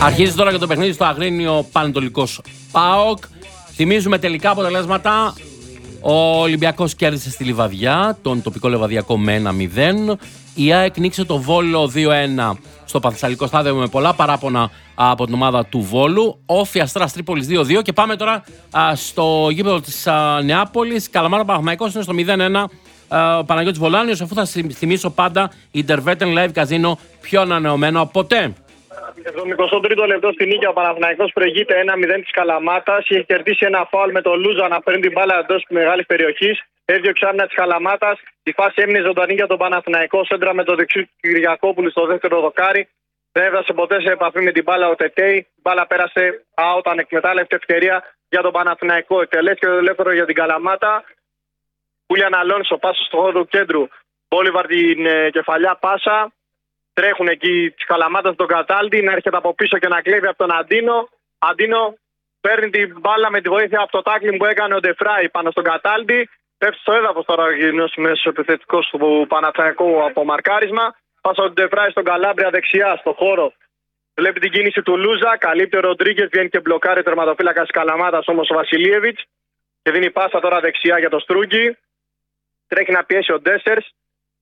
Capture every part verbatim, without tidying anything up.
Αρχίζει τώρα και το παιχνίδι στο Αγρίνιο Πανετολικός ΠΑΟΚ. Θυμίζουμε τελικά αποτελέσματα. Ο Ολυμπιακός κέρδισε στη Λιβαδιά, τον τοπικό Λιβαδιακό με ένα μηδέν. Η ΑΕΚ νίκησε το Βόλο δύο ένα στο Παθησσαλικό Στάδιο με πολλά παράπονα από την ομάδα του Βόλου. Όφι Αστράς Τρίπολης δύο δύο. Και πάμε τώρα α, στο γήπεδο της α, Νεάπολης. Καλαμάτα Παναθηναϊκός είναι στο μηδέν ένα. Ο Παναγιώτης Βολάνιος, αφού θα θυμίσω πάντα Intervetten Live Casino, πιο ανανεωμένο από ποτέ. εβδομηκοστό τρίτο λεπτό στη νίκη ο Παναθηναϊκός προηγείται ένα μηδέν της Καλαμάτας. Είχε κερδίσει ένα φάουλ με τον Λούζα να παίρνει την μπάλα εντός μεγάλης περιοχής. Έδιωξε άμυνα της Καλαμάτας. Η φάση έμεινε ζωντανή για τον Παναθηναϊκό. Σέντρα με τον δεξί Κυριακόπουλου στο δεύτερο δοκάρι. Δεν έφτασε ποτέ σε επαφή με την μπάλα ο Τετέι. Η μπάλα πέρασε out, ανεκμετάλλευτη ευκαιρία για τον Παναθηναϊκό. Εκτελέστηκε το ελεύθερο για την Καλαμάτα. Χούλιαν Αλόνσο, πάσα στο χώρο του κέντρου. Μπόλιβαρ την ε, κεφαλιά πάσα. Τρέχουν εκεί τη Καλαμάτα στον Κατάλτη. Να έρχεται από πίσω και να κλέβει από τον Αντίνο. Αντίνο παίρνει την μπάλα με τη βοήθεια από το τάκλινγκ που έκανε ο Ντεφράι πάνω στον Κατάλτη. Πέφτει στο έδαφος τώρα ο γυρνός μέσος επιθετικός του Παναθηναϊκού από μαρκάρισμα. Πάσα του Ντεφράι στον Καλάμπρια δεξιά στο χώρο. Βλέπει την κίνηση του Λούζα. Καλύπτει ο Ροντρίγκες. Βγαίνει και μπλοκάρει τερματοφύλακα της Καλαμάτας όμως ο Βασιλίεβιτς. Και δίνει πάσα τώρα δεξιά για το Στρούγκι. Τρέχει να πιέσει ο Ντέσσερς.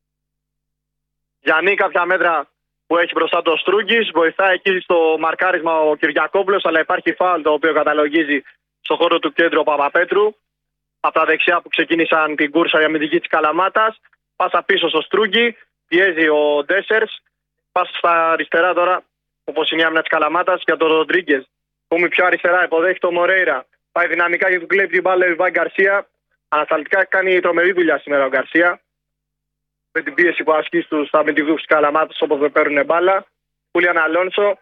Γιάννη κάποια μέτρα που έχει μπροστά το Στρούγκης. Βοηθάει εκεί στο μαρκάρισμα ο Κυριακόπουλος. Αλλά υπάρχει φάουλ το οποίο καταλογίζει στο χώρο του κέντρου ο Παπαπέτρου. Από τα δεξιά που ξεκίνησαν την κούρσα η αμυντική της Καλαμάτας. Πάσα πίσω στο Στρούγκη. Πιέζει ο Ντέσσερς. Πάσα στα αριστερά τώρα, όπως είναι η άμυνα της Καλαμάτας, για τον Ροντρίγκες. Που πιο αριστερά υποδέχεται ο Μορέιρα. Πάει δυναμικά και του κλέβει την μπάλα ο Ιβάν Γκαρσία. Ανασταλτικά κάνει τρομερή δουλειά σήμερα ο Γκαρσία. Με την πίεση που ασκεί στους αμυντικούς της Καλαμάτας όπως δεν παίρνουν μπάλα. Χούλιαν Αλόνσο.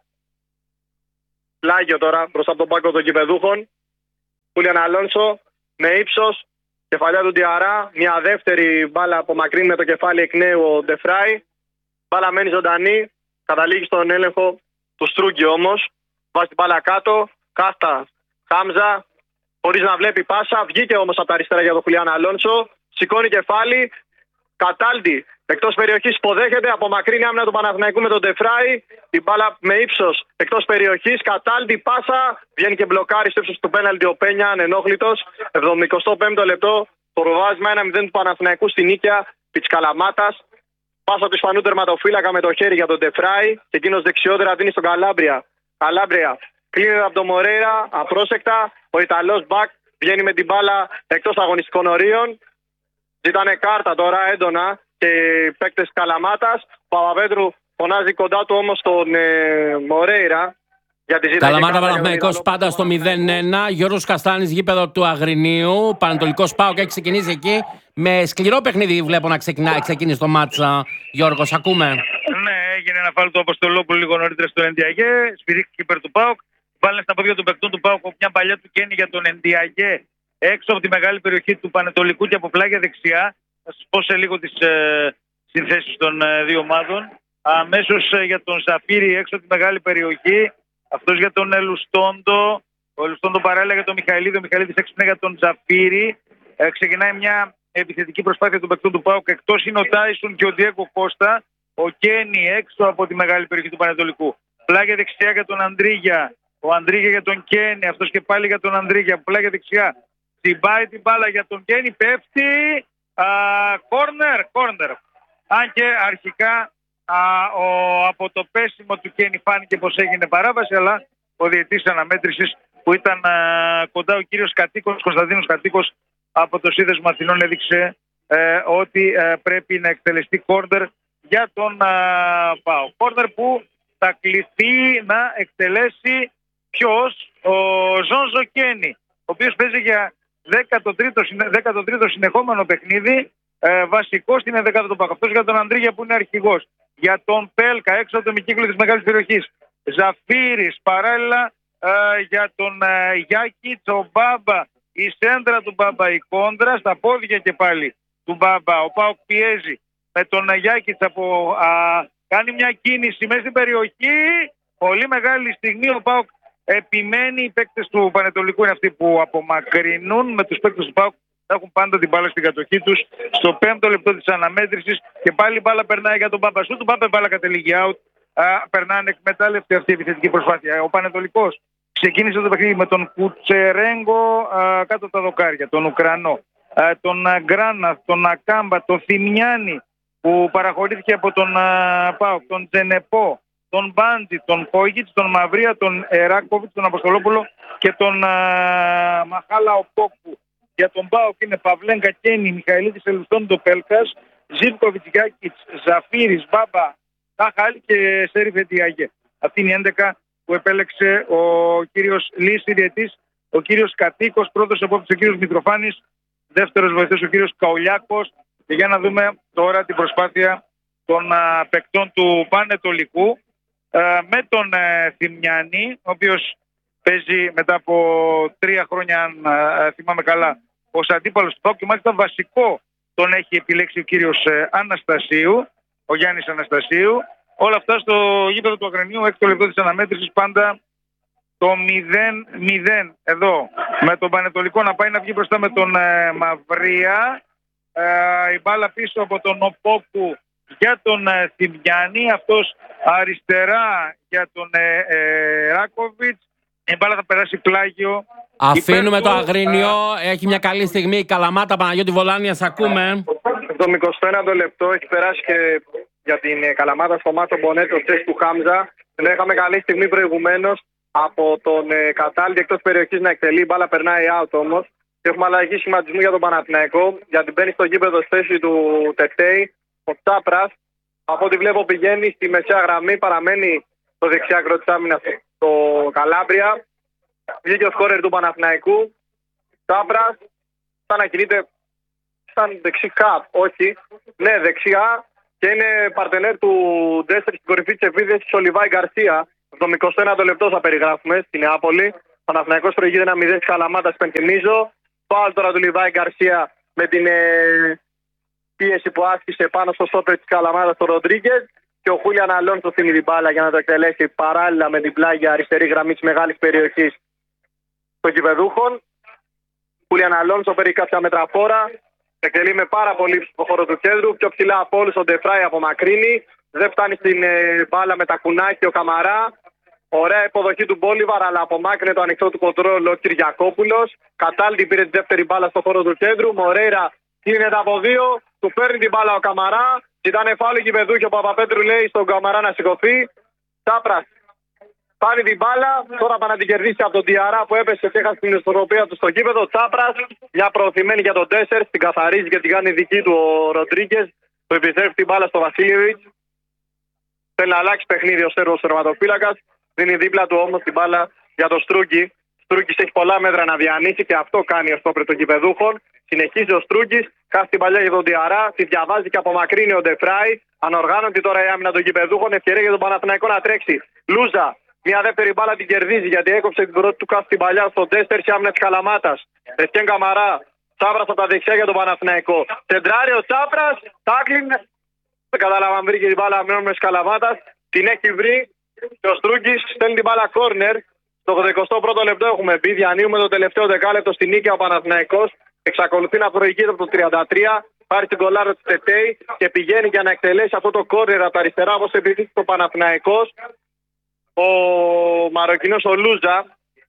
Πλάγιο τώρα μπροστά από τον πάγκο των κηπεδούχων. Χούλιαν Αλόνσο με ύψος. Κεφαλιά του Ντιαρά. Μια δεύτερη μπάλα απομακρύνει με το κεφάλι εκ νέου ο Ντεφράι. Μπάλα μένει ζωντανή. Καταλήγει στον έλεγχο του Στρούγκη όμως. Βάζει την μπάλα κάτω. Κάστα Χάμζα. Χωρίς να βλέπει πάσα. Βγήκε όμως από τα αριστερά για τον Χουλιάν Αλόνσο. Σηκώνει κεφάλι. Κατάλτη εκτός περιοχής υποδέχεται. Απομακρύνει άμυνα του Παναθηναϊκού με τον Ντεφράι. Η μπάλα με ύψος εκτός περιοχής. Κατάλτη πάσα. Βγαίνει και μπλοκάρει στο ύψος του πέναλτι ο Πένια. Ανενόχλητος. εβδομηκοστό πέμπτο λεπτό. Προβάδισμα ένα μηδέν του Παναθηναϊκού στη νίκαια της Καλαμάτας. Πάσα του Ισπανού τερματοφύλακα με το χέρι για τον Ντεφράι. Και εκείνος δεξιότερα δίνει στον Καλάμπρια. Καλάμπρια κλείνεται από τον Μορέιρα. Απρόσεκτα. Ο Ιταλός Μπακ βγαίνει με την μπάλα εκτός αγωνιστικών ορίων. Ζήτανε κάρτα τώρα έντονα και οι παίκτες Καλαμάτας. Ο Παπαπέτρου φωνάζει κοντά του όμως τον ε, Μορέιρα. Καλαμάτα Παναθηναϊκός πάντα στο μηδέν ένα. Γιώργος Καστάνης, γήπεδο του Αγρινίου. Πανετολικός ΠΑΟΚ έχει ξεκινήσει εκεί. Με σκληρό παιχνίδι βλέπω να ξεκινά, ξεκίνησε το μάτσα. Γιώργος, ακούμε. Ναι, έγινε ένα φάουλ του Αποστολόπουλου λίγο νωρίτερα στο Ενδιαγέ. Σφυρίχθηκε υπέρ του ΠΑΟΚ. Βάλε στα πόδια του παικτών του ΠΑΟΚ μια παλιά του Κέννη για τον Ενδιαγέ έξω από τη μεγάλη περιοχή του Πανετολικού και από πλάγια δεξιά. Θα σας πω σε λίγο τις ε, συνθέσεις των ε, δύο ομάδων. Αμέσως ε, για τον Ζαφύρη έξω από τη μεγάλη περιοχή. Αυτός για τον Ελουστόντο. Ο Ελουστόντο παράλληλα για τον Μιχαηλίδη. Ο Μιχαηλίδης έξυπνα για τον Ζαφύρη. Ε, ξεκινάει μια επιθετική προσπάθεια των παικτών του ΠΑΟΚ. Εκτός είναι ο Τάισον και ο Διέκο Κώστα. Ο Κέννη έξω από τη μεγάλη περιοχή του Πανετολικού. Πλάγια δεξιά για τον Αντρίγια. Ο Αντρίγια για τον Κέννη. Αυτός και πάλι για τον Αντρίγια. Πλάγια δεξιά. Συμπάει την μπάλα για τον Κέννη. Πέφτει. Κόρνερ. Κόρνερ. Αν και αρχικά α, ο, από το πέσιμο του Κέννη φάνηκε πως έγινε παράβαση. Αλλά ο διαιτής αναμέτρησης που ήταν α, κοντά ο κύριος Κατοίκος, Κωνσταντίνος Κατοίκος από το Σύνδεσμο Αθηνών έδειξε ε, ότι ε, πρέπει να εκτελεστεί κόρνερ για τον ΠΑΟΚ. Κόρνερ που θα κληθεί να εκτελέσει ποιος? Ο Ζόνζο Κέννη, ο οποίος παίζει για δέκατο τρίτο, δέκατο τρίτο συνεχόμενο παιχνίδι, ε, βασικό στην ενδεκάδα του ΠΑΟΚ. Αυτός για τον Ανδρίγια που είναι αρχηγός. Για τον Πέλκα έξω από το μικύκλο της μεγάλης περιοχής. Ζαφύρης παράλληλα ε, για τον ε, Γιάκη Τσομπάμπα. Η σέντρα του Μπάμπα, η κόντρα στα πόδια και πάλι του Μπάμπα. Ο ΠΑΟΚ πιέζει με τον Γιάκητς από, α, κάνει μια κίνηση μέσα στην περιοχή. Πολύ μεγάλη στιγμή ο ΠΑΟΚ επιμένει. Οι παίκτες του Πανετολικού είναι αυτοί που απομακρυνούν. Με τους παίκτες του ΠΑΟΚ έχουν πάντα την μπάλα στην κατοχή τους. Στο πέμπτο λεπτό της αναμέτρησης και πάλι η μπάλα περνάει για τον Μπαμπασού. Του Μπάμπα μπάλα κατελήγει out. α, περνάνε εκμετάλλευτη αυτή η επιθετική προσπάθεια. Ο Πανετολικός ξεκίνησε το παιχνίδι με τον Κουτσερέγκο α, κάτω από τα δοκάρια, τον Ουκρανό, α, τον Γκράναθ, τον Ακάμπα, τον Θημιάνη που παραχωρήθηκε από τον ΠΑΟΚ, τον Τζενεπό, τον Μπάντζη, τον Κόγιτς, τον Μαυρία, τον Εράκοβιτς, τον Αποστολόπουλο και τον α, Μαχάλα Οπόκου. Για τον ΠΑΟΚ είναι Παυλέγκα, Κένι, Μιχαηλίδης, Ελουστόντο, Πέλκας, Ζίβκοβιτς, Γκάκιτς, Ζαφίρης, Μπάμπα, Τάχαλ και Σέριφ Εντιάγε. Αυτή είναι η έντεκα που επέλεξε ο κύριος Λύση διαιτής, ο κύριος Κατοίκος, πρώτος επόπτης ο κύριος Μητροφάνης, δεύτερος βοηθός ο κύριος Καουλιάκος. Και για να δούμε τώρα την προσπάθεια των α, παικτών του Πανετολικού α, με τον α, Θημιάνη, ο οποίος παίζει μετά από τρία χρόνια, αν α, θυμάμαι καλά, ως αντίπαλος του ΠΑΟΚ και μάλιστα βασικό τον έχει επιλέξει ο κύριος ε, Αναστασίου, ο Γιάννης Αναστασίου. Όλα αυτά στο γήπεδο του Αγρινίου, έκτο λεπτό της αναμέτρησης, πάντα το μηδέν μηδέν εδώ. Με τον Πανετολικό να πάει να βγει μπροστά με τον ε, Μαυρία. Ε, η μπάλα πίσω από τον Οπόκου για τον ε, Θημιάνη. Αυτός αριστερά για τον ε, ε, Ράκοβιτς. Η μπάλα θα περάσει πλάγιο. Αφήνουμε το Αγρίνιο. Έχει μια καλή στιγμή η Καλαμάτα. Παναγιώτη Βολάνια, σ' ακούμε. Το εικοστό ένατο λεπτό έχει περάσει και για την Καλαμάτα στο μάτσο Μπονέτο θέση του Χάμζα. Ενώ είχαμε καλή στιγμή προηγουμένως από τον ε, Κατάλτη εκτός περιοχής να εκτελεί. Η μπάλα περνάει out όμως. Και έχουμε αλλαγή σχηματισμού για τον Παναθηναϊκό. Γιατί μπαίνει στο γήπεδο στη θέση του Τετέι. Ο Τσάπρας, από ό,τι βλέπω, πηγαίνει στη μεσαία γραμμή. Παραμένει στο δεξιά άκρο της άμυνας το Καλάμπρια. Βγήκε ο σκόρερ του Παναθηναϊκού. Τσάπρας, σαν να κινείται σαν δεξί χαπ. Όχι, ναι, δεξιά. Και είναι παρτενέρ του Ντέστερ στην κορυφή της επίθεσης ο Λιβάη Γκαρσία. Το εικοστό ένατο λεπτό θα περιγράφουμε στην Νεάπολη. Παναθηναϊκός προηγείται ένα μηδέν της Καλαμάτας, πενθυμίζω. Πάλι τώρα του Λιβάη Γκαρσία με την ε, πίεση που άσκησε πάνω στο στόπερ της Καλαμάτας τον Ροντρίγκες. Και ο Χούλιαν Αλόνσο στείνει την μπάλα για να το εκτελέσει παράλληλα με την πλάγια αριστερή γραμμή της μεγάλης περιοχής των κυπεδούχων. Χούλιαν Αλόνσο παίρνει κάποια μετραφόρα. Εκτελεί με πάρα πολύ στο χώρο του κέντρου. Πιο ψηλά από όλους ο Ντεφράι απομακρύνει. Δεν φτάνει στην ε, μπάλα με τα κουνάκι ο Καμαρά. Ωραία υποδοχή του Μπόλιβαρ, αλλά απομάκρυνε το ανοιχτό του κοντρόλ ο Κυριακόπουλος. Κατάλτη πήρε τη δεύτερη μπάλα στο χώρο του κέντρου. Μορέιρα κλείνεται από δύο. Του παίρνει την μπάλα ο Καμαρά. Ζητάνε φάουλ οι παιδούχοι. Ο Παπαπέτρου λέει στον Καμαρά να σηκωθεί. Τσάπρας πάρει την μπάλα. Τώρα πάνε να την κερδίσει από τον Διαρά που έπεσε και έχασε την ισορροπία του στο γήπεδο. Τσάπρας, μια προωθημένη για τον Τέσσερ. Την καθαρίζει και την κάνει δική του ο Ροντρίγκες. Του επιστρέφει την μπάλα στο Βασίλειεβιτς. Θέλει να αλλάξει παιχνίδι ο Σέρβος τερματοφύλακας. Δίνει δίπλα του όμως την μπάλα για τον Στρούγκη. Στρούγκης έχει πολλά μέτρα να διανύσει και αυτό κάνει ο στόπερ των κυπεδούχων. Συνεχίζει ο Στρούγκης, κάθει την παλιά για τον Διαρά, τη διαβάζει και απομακρύνει ο Ντεφράι. Ανοργάνωτη τώρα η άμυνα των κυπεδούχων. Ευκαιρία για τον Παναθηναϊκό να τρέξει. Λούζα, μια δεύτερη μπάλα την κερδίζει γιατί έκοψε την πρώτη του κάθει την παλιά στον Τέστερ σε άμυνα της Καλαμάτας. Εστιέν Καμαρά, Τσάπρας από τα δεξιά για τον Παναθηναϊκό. Σεντράρει ο Τσάπρας, τάκλιν. Δεν κατάλαβα αν βρήκε την μπάλα αμυνόμενο της Καλαμάτας. Την έχει βρει. Και ο Στρούγκης στέλνει την μπάλα κόρνερ. Στο ογδοηκοστό πρώτο λεπτό έχουμε μπει. Διανύουμε το τελευταίο δεκάλεπτο στη νίκη ο Παναθηναϊκός. Εξακολουθεί να προηγείται από το τριάντα τρία. Πάρει την κολάρα του Τετέι και πηγαίνει για να εκτελέσει αυτό το κόρνερ από τα αριστερά όπως επιθυμεί το Παναθηναϊκός. Ο Μαροκινός ο Λούζα.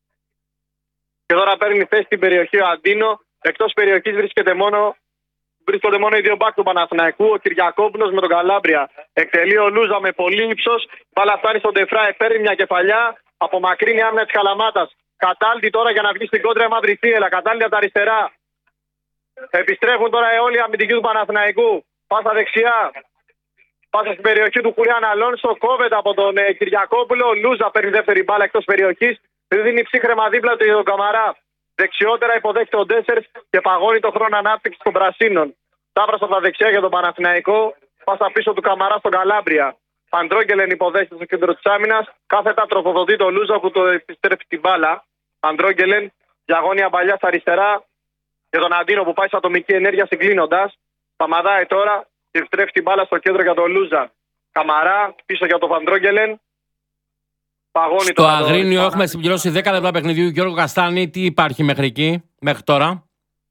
Και τώρα παίρνει θέση στην περιοχή ο Αντίνο. Εκτός περιοχής βρίσκεται μόνο. Βρίσκονται μόνο οι δύο μπακ του Παναθηναϊκού. Ο Κυριακόπουλος με τον Καλάμπρια. Εκτελεί ο Λούζα με πολύ ύψος. Μπάλα φτάνει στον Ντεφράι. Παίρνει μια κεφαλιά. Απομακρύνει άμυνα της Καλαμάτας. Κατάλτη τώρα για να βγει στην κόντρα η μαύρη θύελα. Κατάλτη από τα αριστερά. Επιστρέφουν τώρα όλοι οι αμυντικοί του Παναθηναϊκού. Πάσα δεξιά. Πάσα στην περιοχή του Χουλιάν Αλόνσο. Κόβεται από τον ε, Κυριακόπουλο. Ο Λούζα παίρνει δεύτερη μπάλα εκτός περιοχής. Δίνει ψύχρεμα δίπλα του τον Καμαρά. Δεξιότερα υποδέχεται ο Ντέσσερ και παγώνει το χρόνο ανάπτυξη των Πρασίνων. Τάβρας από τα δεξιά για τον Παναθηναϊκό. Πάσα πίσω του Καμαρά στον Καλάμπρια. Αντρόγγελεν υποδέχεται στο κέντρο της άμυνας. Κάθετα τροφοδοτεί το Λούζα που το επιστρέφει την μπάλα. Αντρόγγελεν, διαγώνια παλιά στα αριστερά. Για τον Αντίνο που πάει σε ατομική ενέργεια συγκλίνοντας. Παμαδάει τώρα και επιστρέφει την μπάλα στο κέντρο για τον Λούζα. Καμαρά πίσω για τον Αντρόγγελεν. Στο Αγρίνιο έχουμε συμπληρώσει δέκα λεπτά παιχνιδιού. Γιώργο Καστάνη, τι υπάρχει μέχρι εκεί, μέχρι τώρα?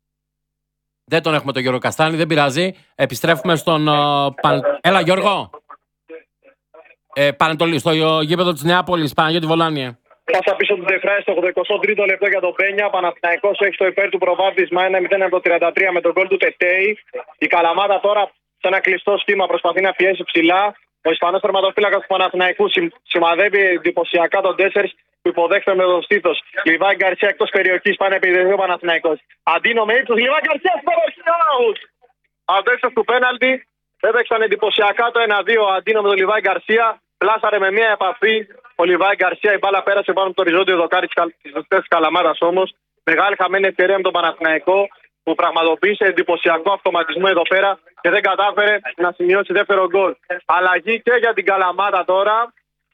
Δεν τον έχουμε τον Γιώργο Καστάνη, δεν πειράζει. Επιστρέφουμε στον... Uh, παν... Έλα Γιώργο. Ε, Πανετολή, στο γήπεδο της Νεάπολης, Παναγιώτη Βολάνιε. Πάσα πίσω του Ντεφράι στο ογδοηκοστό τρίτο λεπτό για τον Πένια. Παναθηναϊκός έχει στο υπέρ του προβάδισμα ένα μηδέν από το τριάντα τρία με τον γκολ του Τετέι. Η Καλαμάτα τώρα σε ένα κλειστό σχήμα προσπαθεί να πιέσει ψηλά. Ο Ισπανός τερματοφύλακας του Παναθηναϊκού σημαδεύει εντυπωσιακά τον τέσσερις που υποδέχεται με το στήθος. Λιβάη Γκαρσία εκτός περιοχής, πάνε επιδεχθεί ο Παναθηναϊκός. Αντίνο με ύψος, Λιβάη Γκαρσία στην παροχή. Αντέξω του πέναλτι. Έπαιξαν εντυπωσιακά το ένα δύο Αντίνο με τον Λιβάη Γκαρσία. Πλάσαρε με μια επαφή ο Λιβάη Γκαρσία. Η μπάλα πέρασε πάνω από το οριζόντιο δοκάρι της Καλαμάτας όμως. Μεγάλη χαμένη ευκαιρία με τον Παναθηναϊκό που πραγματοποίησε εντυπωσιακό αυτοματισμό εδώ πέρα και δεν κατάφερε να σημειώσει δεύτερο γκολ. Αλλαγή και για την Καλαμάτα τώρα.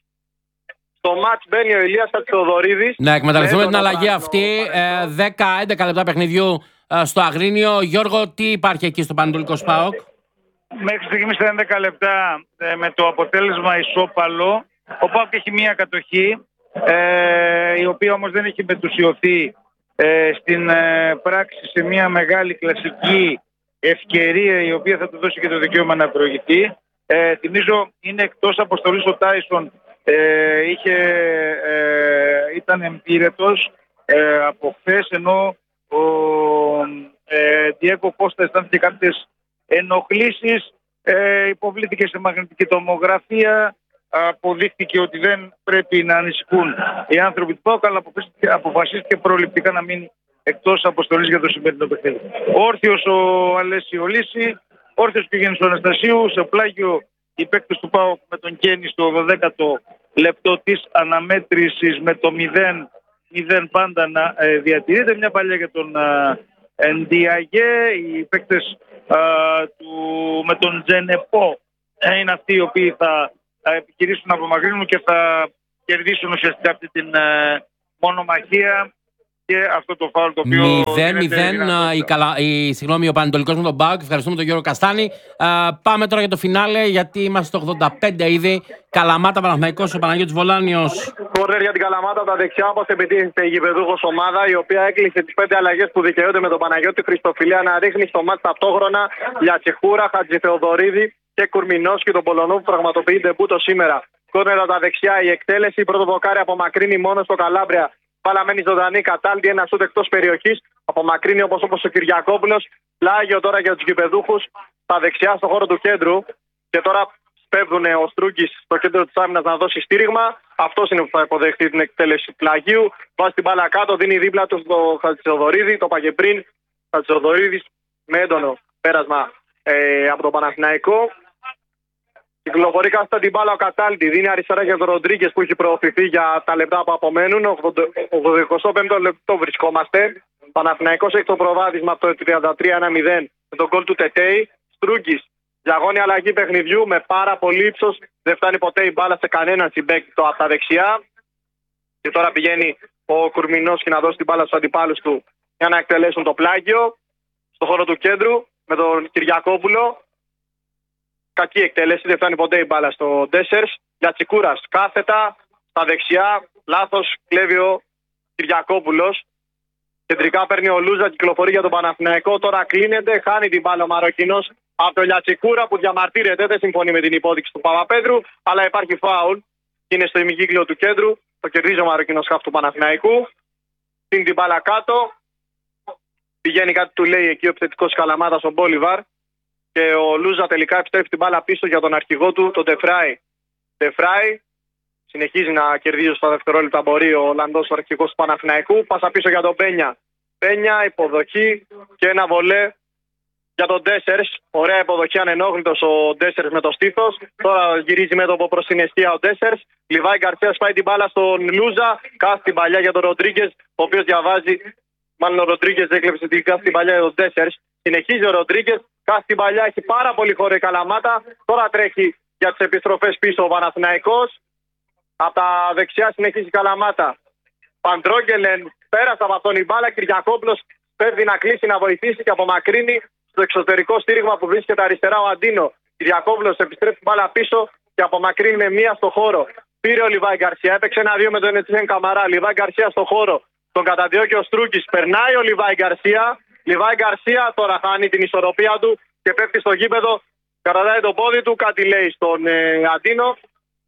Στο μάτς μπαίνει ο Ηλίας Χατζηθεοδωρίδης. Ναι, εκμεταλλευτούμε την αλλαγή αυτή. δέκα έντεκα λεπτά παιχνιδιού στο Αγρίνιο. Γιώργο, τι υπάρχει εκεί στο Πανετολικό ΣΠΑΟΚ? Μέχρι στιγμής ήταν δέκα λεπτά ε, με το αποτέλεσμα ισόπαλο. Ο ΠΑΟΚ έχει μία κατοχή, ε, η οποία όμως δεν έχει μετουσιωθεί ε, στην ε, πράξη σε μία μεγάλη κλασική ευκαιρία η οποία θα του δώσει και το δικαίωμα να προηγηθεί. Ε, θυμίζω είναι εκτός αποστολής ο Τάισον, ε, είχε, ε, ήταν εμπειρετός ε, από χθες, ενώ ο ε, Διέγκο Κώστα αισθάνθηκε κάποιες ενοχλήσεις, ε, υποβλήθηκε σε μαγνητική τομογραφία, αποδείχθηκε ότι δεν πρέπει να ανησυχούν οι άνθρωποι του ΠΑΟΚ, αλλά αποφασίστηκε προληπτικά να μείνει εκτός αποστολής για το σημερινό παιχνίδι. Όρθιος ο Αλέσιο Λύση, όρθιος και ο Γιάννης Αναστασίου, σε πλάγιο οι παίκτες του ΠΑΟΚ με τον Κέννη στο δωδέκατο λεπτό της αναμέτρησης με το μηδέν μηδέν πάντα να ε, διατηρείται. Μια παλιά για τον ε, Ντιαγέ, οι παίκτες ε, του, με τον Τζενεπό ε, είναι αυτοί οι οποίοι θα θα επιχειρήσουν να απομακρύνουν και θα κερδίσουν ουσιαστικά αυτή την ε, μονομαχία και αυτό το φάουλ το οποίο... μηδέν μηδέν η, καλα... η, συγγνώμη, ο Πανετολικός με τον ΠΑΟΚ. Ευχαριστούμε τον Γιώργο Καστάνη. Α, πάμε τώρα για το φινάλε, γιατί είμαστε στο ογδόντα πέντε ήδη. Καλαμάτα Παναθηναϊκός, ο Παναγιώτης Βολάνιος. Κόρνερ για την Καλαμάτα από τα δεξιά, όπως επιτύχησε η γηπεδούχος ομάδα, η οποία έκλεισε τις πέντε αλλαγές που δικαιούνται με τον Παναγιώτη Χριστοφιλέα να ρίχνει στο μάτς ταυτόχρονα για Τσιχούρα, Χατζηθεοδωρίδη και Κουρμινός και τον Πολωνό που πραγματοποιεί ντεμπούτο σήμερα. Κόρνερ από τα δεξιά η εκτέλεση, πρώτο δοκάρι απομακρύνει μόνο στο Καλάμπρια. Μπάλα μένει ζωντανή, Κατάλτη, ένα σούτ εκτός περιοχής. Απομακρύνει όπως όπως ο Κυριακόπουλος. Πλάγιο τώρα για τους γηπεδούχους στα δεξιά στο χώρο του κέντρου. Και τώρα σπέβδουν ο Στρούγκης στο κέντρο της άμυνας να δώσει στήριγμα. Αυτός είναι που θα υποδεχτεί την εκτέλεση πλαγίου. Βάζει την μπάλα κάτω, δίνει δίπλα του στο Χατζηθεοδωρίδη. Το πάγε πριν. Χατζηθεοδωρίδης με έντονο πέρασμα ε, από τον Παναθηναϊκό. Κυκλοφορεί κάθετα την μπάλα ο Κατάλτη. Δίνει αριστερά για τον Ροντρίγκες που έχει προωθηθεί για τα λεπτά που απομένουν. ογδοηκοστό πέμπτο λεπτό βρισκόμαστε. Παναθηναϊκός έχει το προβάδισμα από το τριάντα τρία ένα μηδέν με τον γκολ του Τετέι. Στρούγκης, διαγώνια αλλαγή παιχνιδιού με πάρα πολύ ύψος. Δεν φτάνει ποτέ η μπάλα σε κανέναν συμπαίκτη από τα δεξιά. Και τώρα πηγαίνει ο Κουρμινός και να δώσει την μπάλα στους αντιπάλους του για να εκτελέσουν το πλάγιο. Στο χώρο του κέντρου με τον Κυριακόπουλο. Κακή εκτέλεση, δεν φτάνει ποτέ η μπάλα στο Ντέσσερς. Για Τσικούρας κάθετα στα δεξιά. Λάθος, κλέβει ο Κυριακόπουλος. Κεντρικά παίρνει ο Λούζα, κυκλοφορεί για τον Παναθηναϊκό. Τώρα κλείνεται, χάνει την μπάλα ο Μαροκινός από τον Λιατσικούρα που διαμαρτύρεται. Δεν συμφωνεί με την υπόδειξη του Παπαπέτρου, αλλά υπάρχει φάουλ. Είναι στο ημικύκλιο του κέντρου. Το κερδίζει ο Μαροκινός χάφ του Παναθηναϊκού. Πίνει την μπάλα κάτω. Πηγαίνει κάτι του λέει εκεί ο επιθετικός Καλαμάτας ο Μπόλιβαρ. Και ο Λούζα τελικά επιστρέφει την μπάλα πίσω για τον αρχηγό του, τον Ντεφράι. Ντεφράι συνεχίζει να κερδίζει στα δευτερόλεπτα. Μπορεί ο Ολλανδός, ο αρχηγός του Παναθηναϊκού. Πάσα πίσω για τον Πένια. Πένια, υποδοχή και ένα βολέ για τον Ντέσσερς. Ωραία υποδοχή, ανενόχλητος ο Ντέσσερς με το στήθος. Τώρα γυρίζει μέτωπο προς την αιστεία ο Ντέσσερς. Λιβάη Γκαρσία σπάει την μπάλα στον Λούζα. Κάθει την παλιά για τον Ροντρίγκες, ο οποίος διαβάζει. Μάλλον ο Ροντρίγκες έκλεψε την κάθει την παλιά για τον Ντέσσερς. Συνεχίζει ο Ροντρίγκες. Κάθει την παλιά, έχει πάρα πολύ χώρο η Καλαμάτα. Τώρα τρέχει για τις επιστροφές πίσω ο Παναθηναϊκός. Από τα δεξιά συνεχίζει η Καλαμάτα. Παντρόγγελεν πέρασε από αυτόν η μπάλα. Κυριακόπουλος πέφτει να κλείσει, να βοηθήσει και απομακρύνει στο εξωτερικό στήριγμα που βρίσκεται αριστερά ο Αντίνο. Κυριακόπουλος επιστρέφει την μπάλα πίσω και απομακρύνει με μία στο χώρο. Πήρε ο Λιβάη Γκαρσία, έπαιξε ένα δύο με τον Ετσιέν Καμαρά. Λιβάη Γκαρσία στο χώρο. Τον καταδιώκει ο Στρούγκης. Περνάει ο Λιβάη Γκαρσία. Λιβάη Γκαρσία τώρα χάνει την ισορροπία του και πέφτει στο γήπεδο. Κρατάει το πόδι του, κάτι λέει στον ε, Αντίνο.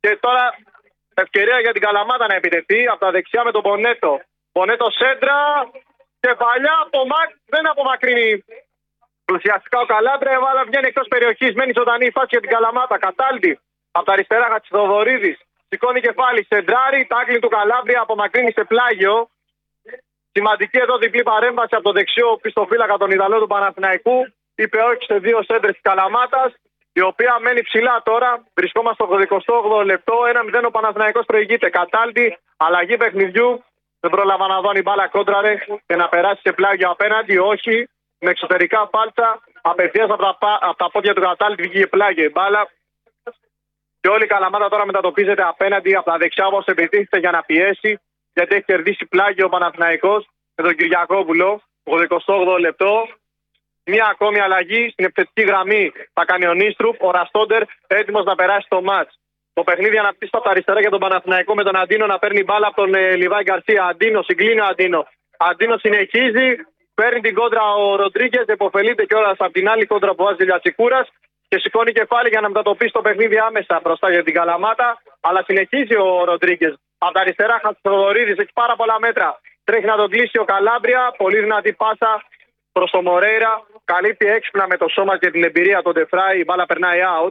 Και τώρα ευκαιρία για την Καλαμάτα να επιτεθεί από τα δεξιά με τον Πονέτο. Πονέτο σέντρα, κεφαλιά από Μακ, δεν απομακρύνει ουσιαστικά ο Καλάμπρια. Έβαλα, βγαίνει εκτός περιοχής, μένει ζωντανή η φάση για την Καλαμάτα. Κατάλτη από τα αριστερά, Χατσιδωρίδης. Σηκώνει κεφάλι, σεντράρι, τάκλιν του Καλάμπρια, απομακρύνει σε πλάγιο. Σημαντική εδώ διπλή παρέμβαση από το δεξιό πιστοφύλακα τον Ιταλό του Παναθηναϊκού. Είπε όχι σε δύο σέντρες της Καλαμάτας, η οποία μένει ψηλά τώρα. Βρισκόμαστε στο εικοστό όγδοο λεπτό. ένα μηδέν ο Παναθηναϊκός προηγείται. Κατάλτη, αλλαγή παιχνιδιού. Δεν πρόλαβα να δω αν η μπάλα κόντραρε και να περάσει σε πλάγιο απέναντι. Όχι. Με εξωτερικά φάλτσα. Απευθείας από τα, από τα πόδια του Κατάλτη βγήκε πλάγιο η μπάλα. Και όλη η Καλαμάτα τώρα μετατοπίζεται απέναντι από τα δεξιά όπως επιτίθεται για να πιέσει. Γιατί έχει κερδίσει πλάγιο ο Παναθηναϊκός με τον Κυριακόπουλο. Το εικοστό όγδοο λεπτό. Μία ακόμη αλλαγή στην επιθετική γραμμή θα κάνει ο Νίστρουφ. Ο Ραστόντερ έτοιμος να περάσει το μάτς. Το παιχνίδι αναπτύσσεται από τα αριστερά για τον Παναθηναϊκό με τον Αντίνο να παίρνει μπάλα από τον ε, Λιβάη Γκαρσία. Αντίνο, συγκλίνει ο Αντίνο. Αντίνο συνεχίζει. Παίρνει την κόντρα ο Ροντρίγκες. Εποφελείται κιόλας από την άλλη κόντρα που βάζει ο Λιατσικούρας. Και σηκώνει κεφάλι για να μετατοπίσει το παιχνίδι άμεσα μπροστά για την Καλαμάτα. Αλλά συνεχίζει ο Ροντρίγκες. Από τα αριστερά, Χατσιδωρίδης έχει πάρα πολλά μέτρα. Τρέχει να τον κλείσει ο Καλάμπρια. Πολύ δυνατή πάσα προς το Μορέιρα. Καλύπτει έξυπνα με το σώμα και την εμπειρία τον Ντεφράι. Η μπάλα περνάει out.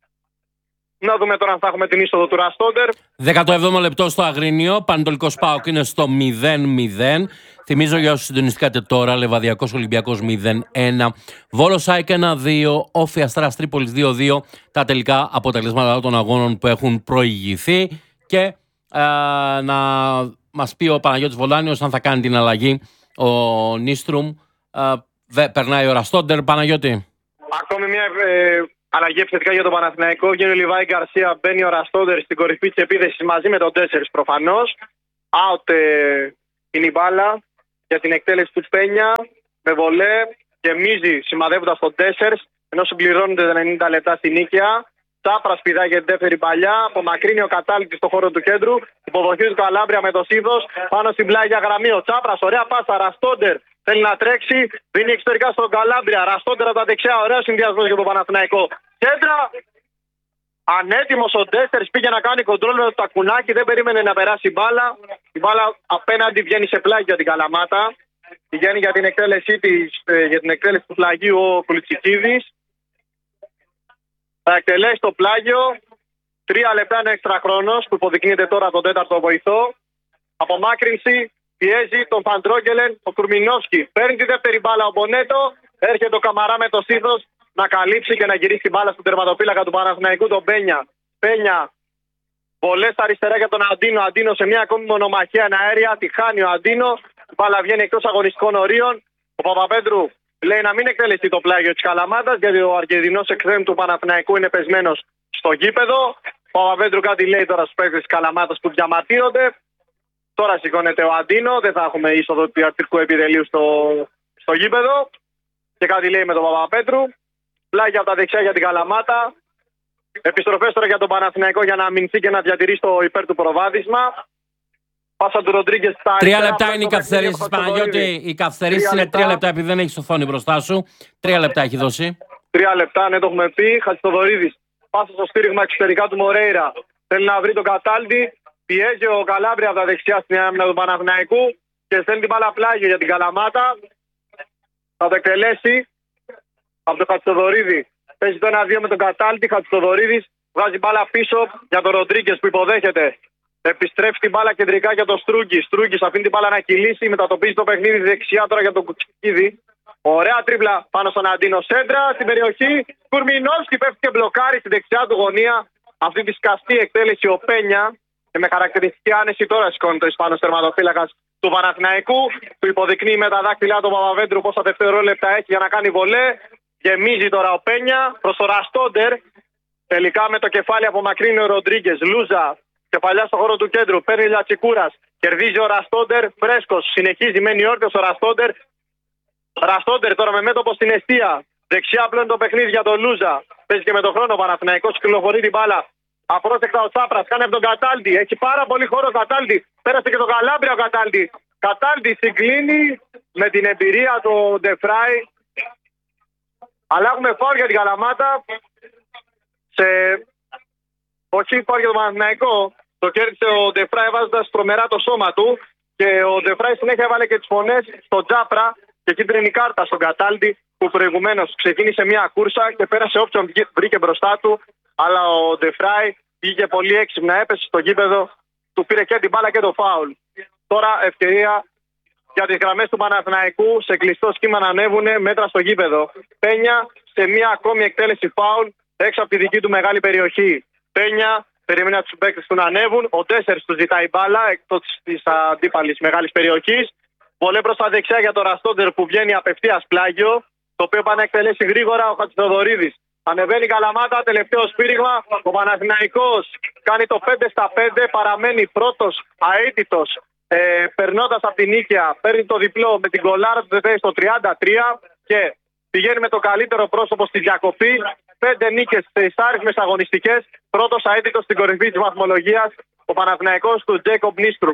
Να δούμε τώρα αν θα έχουμε την είσοδο του Ραστόντερ. δέκατο έβδομο λεπτό στο Αγρίνιο. Πανετολικός ΠΑΟΚ είναι στο μηδέν μηδέν. Θυμίζω για όσους συντονιστήκατε τώρα, Λεβαδιακός Ολυμπιακός μηδέν ένα. Βόλος ΑΕΚ ένα δύο. Όφη Αστέρας Τρίπολης δύο δύο. Τα τελικά αποτελέσματα των αγώνων που έχουν προηγηθεί. Και ε, να μας πει ο Παναγιώτης Βολάνιος αν θα κάνει την αλλαγή ο Νίστρουμ. Ε, περνάει ο Ραστόντερ, Παναγιώτη. Ακόμη μια ε, αλλαγή επιθετικά για τον Παναθηναϊκό. Βγαίνει ο Λιβάη Γκαρσία, μπαίνει ο Ραστόντερ στην κορυφή της επίθεσης μαζί με τον τέσσερις προφανώς. Out ε, είναι η μπάλα για την εκτέλεση του Σπένια. Με βολέ, γεμίζει σημαδεύοντας τον τέσσερις ενώ συμπληρώνονται τα ενενήντα λεπτά στην νίκαια. Τσάπρας πηδάει για την δεύτερη παλιά. Απομακρύνει ο Κατάληκτης στο χώρο του κέντρου. Υποδοχή του Καλάμπρια με το Σίδος. Πάνω στην πλάγια γραμμή ο Τσάπρας. Ωραία πάσα. Ραστόντερ θέλει να τρέξει. Δίνει εξωτερικά στον Καλάμπρια. Ραστόντερ από τα δεξιά. Ωραίο συνδυασμό για τον Παναθηναϊκό. Κέντρα. Ανέτοιμος ο τέσσερις πήγε να κάνει κοντρόλ με το τακουνάκι. Δεν περίμενε να περάσει η μπάλα. Η μπάλα απέναντι βγαίνει σε πλάγιο για την Καλαμάτα. Πηγαίνει για την εκτέλεση, της, για την εκτέλεση του πλαγίου ο Κουλιτσικίδης. Θα εκτελέσει το πλάγιο. Τρία λεπτά είναι έξτρα χρόνος που υποδεικνύεται τώρα τον τέταρτο βοηθό. Απομάκρυνση. Πιέζει τον Φαντρόγγελεν ο Κουρμινόφσκι. Παίρνει τη δεύτερη μπάλα ο Μπονέτο. Έρχεται ο Καμαρά με το Σίδος να καλύψει και να γυρίσει την μπάλα στον τερματοφύλακα του Παναθηναϊκού, τον Πένια. Πένια. Πολλές αριστερά για τον Αντίνο. Αντίνο σε μια ακόμη μονομαχία αέρια. Τη χάνει ο Αντίνο. Η μπάλα βγαίνει εκτός αγωνιστικών ορίων. Ο Παπαπέτρου λέει να μην εκτελεστεί το πλάγιο της Καλαμάτας, γιατί ο Αργεντινός εξτρέμ του Παναθηναϊκού είναι πεσμένος στο γήπεδο. Ο Παπαπέτρου κάτι λέει τώρα στους παίκτες της Καλαμάτας που διαμαρτύρονται. Τώρα σηκώνεται ο Αντίνο. Δεν θα έχουμε είσοδο του ιατρικού επιτελείου στο, στο γήπεδο. Και κάτι λέει με τον Παπαπέτρου. Πλάγια από τα δεξιά για την Καλαμάτα. Επιστροφές τώρα για τον Παναθηναϊκό για να αμυνθεί και να διατηρήσει το υπέρ του προβάδισμα. Πάσα του Ροντρίγκες στα Τρία λεπτά είναι οι καθυστερήσεις, Παναγιώτη. Οι καθυστερήσεις είναι τρία λεπτά επειδή δεν έχει οθόνη μπροστά σου. Τρία λεπτά έχει δώσει. Τρία λεπτά, ναι, το έχουμε πει. Χατσιδωρίδης. Πάσα στο στήριγμα εξωτερικά του Μορέιρα. Θέλει να βρει τον Κατάλτη. Πιέζει ο Καλάμπρια από τα δεξιά στην άμυνα του Παναθηναϊκού και στέλνει την μπάλα πλάγιο για την Καλαμάτα. Θα το εκτελέσει από τον Χατσιδωρίδη. Παίζει το ένα δύο με τον Κατάλτη. Χατσιδωρίδης βγάζει μπάλα πίσω για τον Ροντρίγκες που υποδέχεται. Επιστρέφει την μπάλα κεντρικά για τον Στρούγκη. Στρούγκη αφήνει την μπάλα να κυλήσει. Μετατοπίζει το παιχνίδι δεξιά τώρα για τον Κουτσικίδη. Ωραία τρίπλα πάνω στον Αντίνο. Σέντρα στην περιοχή. Κουρμινόφσκι πέφτει και μπλοκάρει στη δεξιά του γωνία. Αυτή τη σκαστή εκτέλεση ο Πένια. Και με χαρακτηριστική άνεση τώρα σηκώνει το Ισπανός τερματοφύλακας του Παναθηναϊκού. Του υποδεικνύει με τα δάχτυλά του Παπαβέντρου πόσα δευτερόλεπτα έχει για να κάνει βολέ. Γεμίζει τώρα ο Πένια προς το Ραστόντερ. Τελικά με το κεφάλι απομακρύνει ο Ροντρίγκες. Λούζα. Κεφαλιά στο χώρο του κέντρου. Παίρνει Λιατσικούρας. Κερδίζει ο Ραστόντερ. Φρέσκος. Συνεχίζει. Μένει όρθιος ο Ραστόντερ. Ραστόντερ τώρα με μέτωπο στην αιστεία. Δεξιά πλέον το παιχνίδι για τον Λούζα. Παίζει και με τον χρόνο ο Παναθηναϊκός. Κυκλοφορεί την μπάλα. Απρόσεκτα ο Τσάπρας. Κάνει από τον Κατάλτη. Έχει πάρα πολύ χώρο ο Κατάλτη. Πέρασε και τον Καλάμπρια ο Κατάλτη. Κατάλτη συγκλίνει με την εμπειρία του Ντεφράι. Αλλά έχουμε φάουλ για την Καλαμάτα. Σε Όχι, υπάρχει το Παναθηναϊκό. Το κέρδισε ο Ντεφράι βάζοντας τρομερά το σώμα του. Και ο Ντεφράι συνέχεια έβαλε και τις φωνές στον Τζάπρα και κίτρινη κάρτα στον Καταλτη, που προηγουμένως ξεκίνησε μια κούρσα και πέρασε όποιον βρήκε μπροστά του. Αλλά ο Ντεφράι πήγε πολύ έξυπνα, έπεσε στο γήπεδο, του πήρε και την μπάλα και το φάουλ. Τώρα ευκαιρία για τις γραμμές του Παναθηναϊκού σε κλειστό σχήμα να ανέβουν μέτρα στο γήπεδο. Πένια σε μια ακόμη εκτέλεση φάουλ έξω από τη δική του μεγάλη περιοχή. Πένια περιμένει τους παίκτες του να ανέβουν. Ο Τέσσερις του ζητάει μπάλα εκτός της αντίπαλης μεγάλης περιοχής. Βολέ προς τα δεξιά για το Ραστόντερ που βγαίνει απευθείας πλάγιο. Το οποίο πάει να εκτελέσει γρήγορα ο Χατζηθοδωρίδης. Ανεβαίνει η Καλαμάτα, τελευταίο σπήριγμα. Ο Παναθηναϊκός κάνει το πέντε στα πέντε, παραμένει πρώτος αίτητος. Ε, περνώντας από την νίκαια, παίρνει το διπλό με την κολάρα του στο τριάντα τρία και πηγαίνει με το καλύτερο πρόσωπο στη διακοπή. Πέντε νίκες σε εισάριθμες αγωνιστικές. Πρώτος αίτητος στην κορυφή της βαθμολογίας, ο Παναθηναϊκός του Τζέικομπ Νίστρουπ.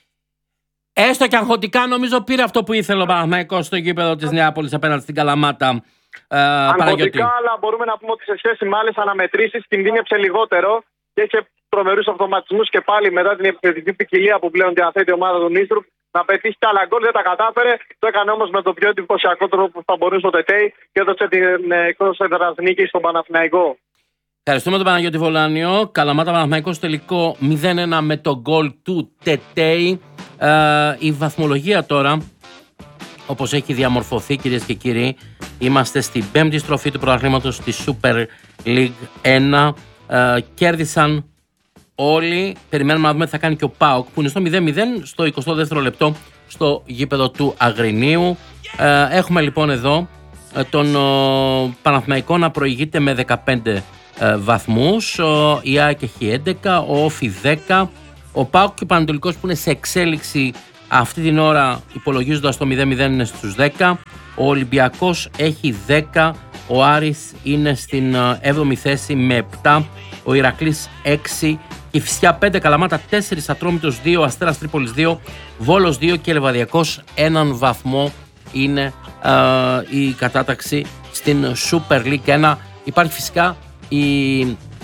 Έστω και αγχωτικά νομίζω πήρε αυτό που ήθελε ο Παναθηναϊκός στο γήπεδο της Νεάπολης απέναντι στην Καλαμάτα. Ε, αγχωτικά, αλλά μπορούμε να πούμε ότι σε σχέση με άλλες αναμετρήσεις κινδύνεψε λιγότερο και είχε τρομερούς αυτοματισμούς και πάλι μετά την επιθετική ποικιλία που πλέον διαθέτει η ομάδα του Νίστρουπ να πετύχει και άλλα γκολ. Δεν τα κατάφερε. Το έκανε όμως με το πιο εντυπωσιακό τρόπο που θα μπορούσε ο Τετέι και έδωσε την εκτός έδρας νίκη στον Παναθηναϊκό. Ευχαριστούμε τον Παναγιώτη Βολάνιο. Καλαμάτα Παναθηναϊκός τελικό μηδέν ένα με το γκολ του Τετέι. Ε, η βαθμολογία τώρα, όπως έχει διαμορφωθεί, κυρίες και κύριοι, είμαστε στην πέμπτη στροφή του πρωταθλήματος στη Super League ένα. Ε, κέρδισαν όλοι. Περιμένουμε να δούμε τι θα κάνει και ο ΠΑΟΚ που είναι στο μηδέν μηδέν στο εικοστό δεύτερο λεπτό στο γήπεδο του Αγρινίου. Ε, έχουμε λοιπόν εδώ τον ο, Παναθηναϊκό να προηγείται με δεκαπέντε ε, βαθμούς. Ο, η ΑΕΚ έχει έντεκα, ο Όφι δέκα. Ο ΠΑΟΚ και ο Πανατολικός που είναι σε εξέλιξη αυτή την ώρα, υπολογίζοντας το μηδέν μηδέν, είναι στους δέκα. Ο Ολυμπιακός έχει δέκα. Ο Άρης είναι στην έβδομη θέση με επτά. Ο Ηρακλής έξι. Κηφισιά πέντε, Καλαμάτα τέσσερα, Ατρόμητος δύο, Αστέρας Τρίπολης δύο, Βόλος δύο και Λεβαδιακός έναν βαθμό είναι ε, η κατάταξη στην Super League ένα. Υπάρχει φυσικά η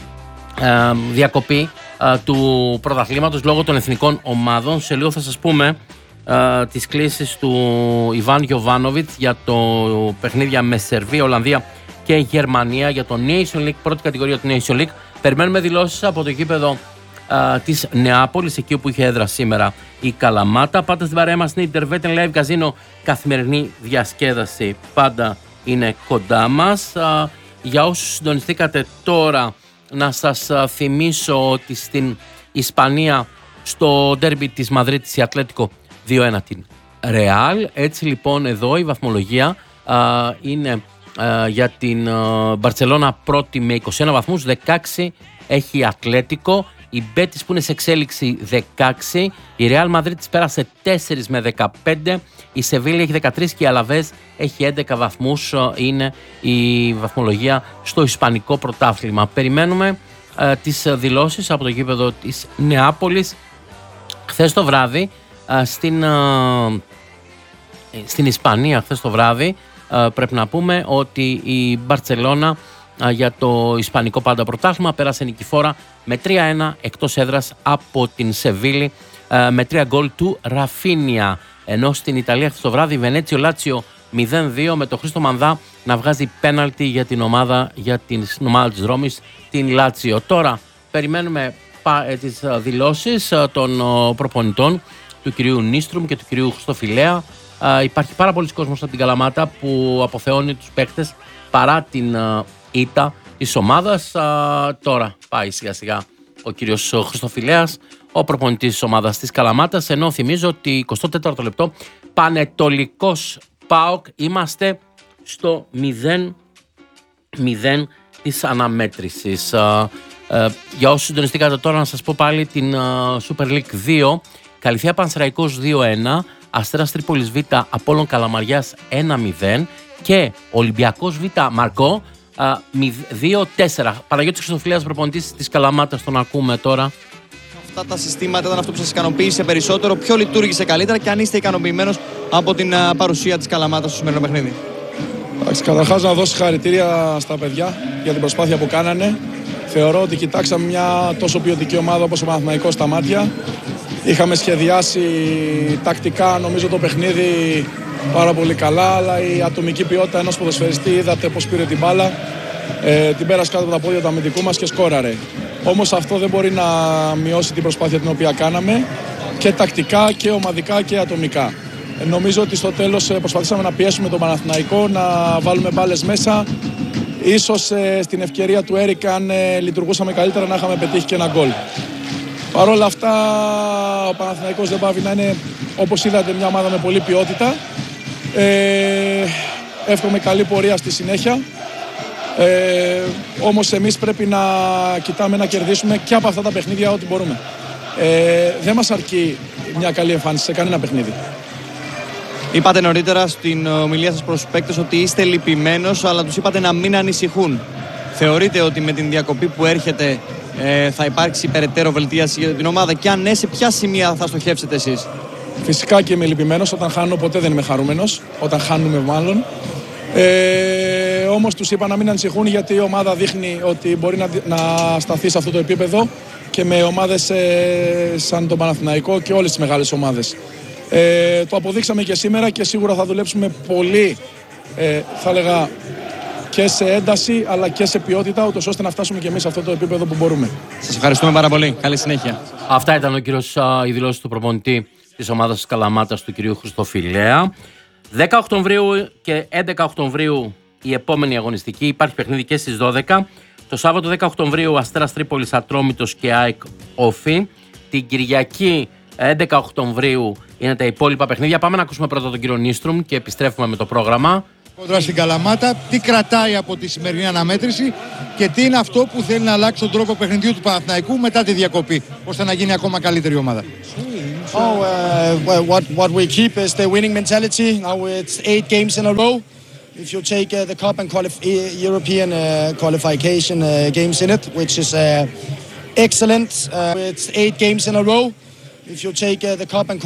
ε, διακοπή ε, του πρωταθλήματος λόγω των εθνικών ομάδων. Σε λίγο θα σας πούμε ε, τις κλήσεις του Ιβάν Γιοβάνοβιτς για το παιχνίδια με Σερβία, Ολλανδία και Γερμανία για το Nation League, πρώτη κατηγορία του Nation League. Περιμένουμε δηλώσεις από το γήπεδο Uh, της Νεάπολης, εκεί όπου είχε έδρα σήμερα η Καλαμάτα. Πάτε στην παρέα μας, είναι η Intervetin Live Casino, καθημερινή διασκέδαση πάντα είναι κοντά μας. Uh, για όσους συντονιστήκατε τώρα, να σας uh, θυμίσω ότι στην Ισπανία στο ντέρμπι της Μαδρίτης η Ατλέτικο δύο ένα την Ρεάλ. Έτσι λοιπόν εδώ η βαθμολογία uh, είναι uh, για την Μπαρτσελώνα uh, πρώτη με είκοσι ένα βαθμούς, δεκαέξι έχει η Ατλέτικο. Η Μπέτις που είναι σε εξέλιξη δεκαέξι, η Ρεάλ Μαδρίτης πέρασε τέσσερα με δεκαπέντε, η Σεβίλη έχει δεκατρία και η Αλαβέζ έχει έντεκα βαθμούς, είναι η βαθμολογία στο Ισπανικό πρωτάθλημα. Περιμένουμε ε, τις δηλώσεις από το γήπεδο της Νεάπολης. Χθες το βράδυ ε, στην, ε, στην Ισπανία, χθες το βράδυ ε, πρέπει να πούμε ότι η Μπαρτσελώνα για το Ισπανικό πάντα πρωτάθλημα πέρασε νικηφόρα με τρία ένα εκτός έδρας από την Σεβίλη με τρία γκολ του Ραφίνια. Ενώ στην Ιταλία χθες το βράδυ Βενέτσιο Λάτσιο μηδέν δύο με τον Χρήστο Μανδά να βγάζει πέναλτι για την ομάδα, για την ομάδα της Ρώμης, την Λάτσιο. Τώρα περιμένουμε τις δηλώσεις των προπονητών του κυρίου Νίστρουμ και του κυρίου Χριστοφιλέα. Υπάρχει πάρα πολλοί κόσμος από την Καλαμάτα που αποθεώνει τους παίκτες παρά την ήττα της ομάδας. Α, τώρα πάει σιγά σιγά ο κύριος Χριστοφιλέας, ο προπονητής της ομάδας της Καλαμάτας, ενώ θυμίζω ότι εικοστό τέταρτο λεπτό Πανετολικός ΠΑΟΚ, είμαστε στο μηδέν μηδέν της αναμέτρησης. Α, α, για όσους συντονιστήκατε τώρα να σας πω πάλι την α, Super League δύο, Καλυθέα Πανσεραϊκός δύο ένα, Αστέρας Τρίπολης Β, Απόλλων Καλαμαριάς ένα μηδέν και Ολυμπιακός Β Μαρκό δύο τέσσερα. Παναγιώτης Χριστοφιλέας, προπονητής της Καλαμάτας, τον ακούμε τώρα. Αυτά τα συστήματα ήταν αυτό που σας ικανοποίησε περισσότερο? Ποιο λειτουργήσε καλύτερα και αν είστε ικανοποιημένος από την uh, παρουσία της Καλαμάτας στο σημερινό παιχνίδι? Καταρχάς να δώσω συγχαρητήρια στα παιδιά για την προσπάθεια που κάνανε. Θεωρώ ότι κοιτάξαμε μια τόσο ποιοτική ομάδα όπως ο Παναθηναϊκός στα μάτια. Είχαμε σχεδιάσει τακτικά νομίζω το παιχνίδι πάρα πολύ καλά, αλλά η ατομική ποιότητα ενός ποδοσφαιριστή, είδατε πώς πήρε την μπάλα, ε, την πέρασε κάτω από τα πόδια του αμυντικού μας και σκόραρε. Όμως αυτό δεν μπορεί να μειώσει την προσπάθεια την οποία κάναμε και τακτικά και ομαδικά και ατομικά. Ε, νομίζω ότι στο τέλος προσπαθήσαμε να πιέσουμε τον Παναθηναϊκό, να βάλουμε μπάλες μέσα. Ίσως ε, στην ευκαιρία του Έρικ, αν ε, λειτουργούσαμε καλύτερα, να είχαμε πετύχει και ένα γκολ. Παρ' όλα αυτά, ο Παναθηναϊκός δεν πάβει να είναι, όπως είδατε, μια ομάδα με πολλή ποιότητα. Ε, εύχομαι καλή πορεία στη συνέχεια. Ε, όμως εμείς πρέπει να κοιτάμε να κερδίσουμε και από αυτά τα παιχνίδια ό,τι μπορούμε. Ε, δεν μας αρκεί μια καλή εμφάνιση σε κανένα παιχνίδι. Είπατε νωρίτερα στην ομιλία σας προς τους παίκτες ότι είστε λυπημένος, αλλά τους είπατε να μην ανησυχούν. Θεωρείτε ότι με την διακοπή που έρχεται ε, θα υπάρξει περαιτέρω βελτίωση για την ομάδα και αν ναι, σε ποια σημεία θα στοχεύσετε εσείς? Φυσικά και είμαι λυπημένος. Όταν χάνω ποτέ δεν είμαι χαρούμενος. Όταν χάνουμε μάλλον. Ε, όμως τους είπα να μην ανησυχούν, γιατί η ομάδα δείχνει ότι μπορεί να, να σταθεί σε αυτό το επίπεδο και με ομάδες ε, σαν τον Παναθηναϊκό και όλες τις μεγάλες ομάδες. Ε, το αποδείξαμε και σήμερα και σίγουρα θα δουλέψουμε πολύ, ε, θα έλεγα, και σε ένταση αλλά και σε ποιότητα, ούτως ώστε να φτάσουμε και εμείς σε αυτό το επίπεδο που μπορούμε. Σας ευχαριστούμε πάρα πολύ. Καλή συνέχεια. Αυτά ήταν ο κύριος, α, η δηλώση του προπονητή της ομάδας της Καλαμάτας, του κυρίου Χριστοφιλέα. δέκα Οκτωβρίου και έντεκα Οκτωβρίου η επόμενη αγωνιστική. Υπάρχει παιχνίδι και στις δώδεκα. Το Σάββατο δέκα Οκτωβρίου Αστέρας Τρίπολης Ατρόμητος και ΑΕΚ Όφη. Την Κυριακή έντεκα Οκτωβρίου είναι τα υπόλοιπα παιχνίδια. Πάμε να ακούσουμε πρώτα τον κύριο Νίστρουμ και επιστρέφουμε με το πρόγραμμα. Κοντρά στην Καλαμάτα, τι κρατάει από τη σημερινή αναμέτρηση και τι είναι αυτό που θέλει να αλλάξει τον τρόπο παιχνιδιού του Παναθηναϊκού μετά τη διακοπή, ώστε να γίνει ακόμα καλύτερη ομάδα. Oh, uh, well, what what we keep is the winning mentality. Now it's eight games in a row. If you take uh, the cup and qualif- European uh, qualification uh, games in it, which is uh, excellent. Uh, it's eight games in a row. If you take uh, the cup and